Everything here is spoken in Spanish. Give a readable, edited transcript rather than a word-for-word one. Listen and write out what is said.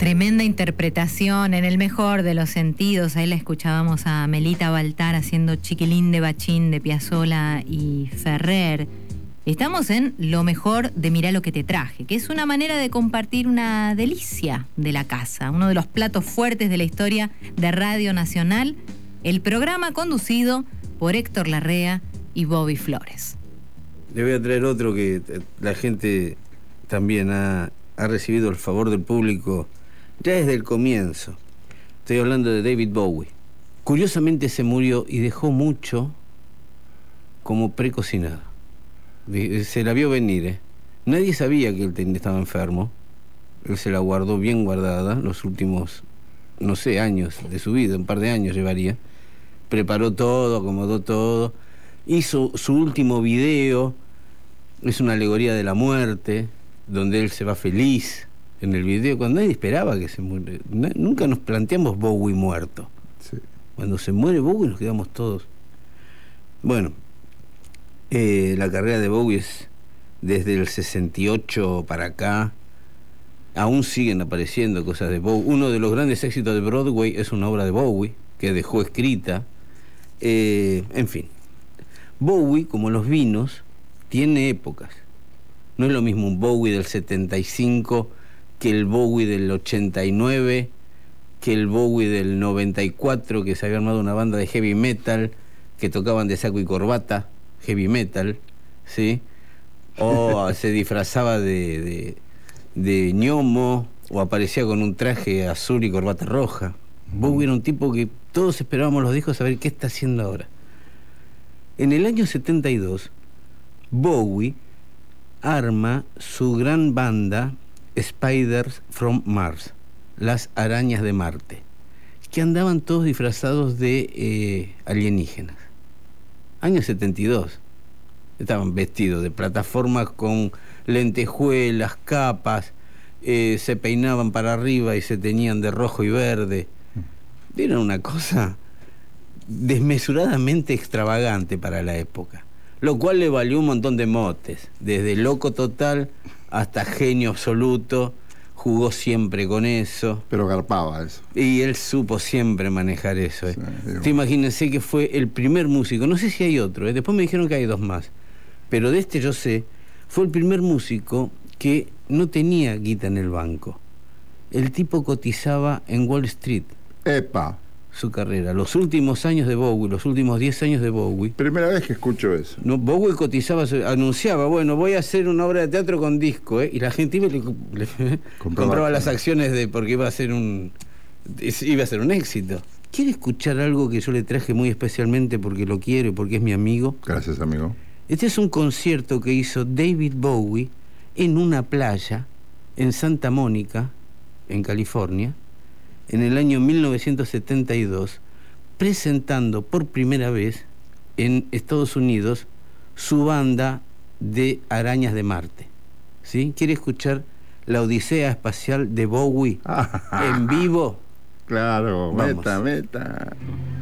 Tremenda interpretación, en el mejor de los sentidos. Ahí la escuchábamos a Melita Baltar haciendo Chiquilín de Bachín de Piazzolla y Ferrer. Estamos en lo mejor de Mirá lo que te traje, que es una manera de compartir una delicia de la casa, uno de los platos fuertes de la historia de Radio Nacional, el programa conducido por Héctor Larrea y Bobby Flores. Le voy a traer otro que la gente también ha recibido el favor del público ya desde el comienzo. Estoy hablando de David Bowie. Curiosamente se murió y dejó mucho como precocinado. Se la vio venir, Nadie sabía que él estaba enfermo. Él se la guardó bien guardada los últimos, no sé, años de su vida, un par de años llevaría. Preparó todo, acomodó todo. Hizo su último video, es una alegoría de la muerte, donde él se va feliz en el video, cuando nadie esperaba que se muera. Nunca nos planteamos Bowie muerto. Sí. Cuando se muere Bowie nos quedamos todos. Bueno, la carrera de Bowie es desde el 68 para acá. Aún siguen apareciendo cosas de Bowie. Uno de los grandes éxitos de Broadway es una obra de Bowie que dejó escrita. En fin, Bowie, como los vinos, tiene épocas. No es lo mismo un Bowie del 75 que el Bowie del 89, que el Bowie del 94, que se había armado una banda de heavy metal, que tocaban de saco y corbata, heavy metal, ¿sí? O se disfrazaba de ñomo, o aparecía con un traje azul y corbata roja. Bowie era un tipo que todos esperábamos los discos a ver qué está haciendo ahora. En el año 72, Bowie arma su gran banda Spiders from Mars, las arañas de Marte, que andaban todos disfrazados de alienígenas. Año 72. Estaban vestidos de plataformas con lentejuelas, capas, se peinaban para arriba y se teñían de rojo y verde. Era una cosa desmesuradamente extravagante para la época, lo cual le valió un montón de motes, desde loco total hasta genio absoluto. Jugó siempre con eso. Pero garpaba eso. Y él supo siempre manejar eso. Sí, Usted imagínense que fue el primer músico, no sé si hay otro, después me dijeron que hay dos más, pero de este yo sé, fue el primer músico que no tenía guita en el banco. El tipo cotizaba en Wall Street. ¡Epa! Su carrera, los últimos años de Bowie, los últimos 10 años de Bowie. Primera vez que escucho eso. No, Bowie cotizaba, anunciaba, bueno, voy a hacer una obra de teatro con disco, y la gente iba y le compraba las acciones porque iba a ser un éxito. ¿Quiere escuchar algo que yo le traje muy especialmente porque lo quiero y porque es mi amigo? Gracias, amigo. Este es un concierto que hizo David Bowie en una playa en Santa Mónica, en California, en el año 1972, presentando por primera vez en Estados Unidos su banda de arañas de Marte. ¿Sí? ¿Quiere escuchar la Odisea Espacial de Bowie en vivo? Claro, Vamos. meta.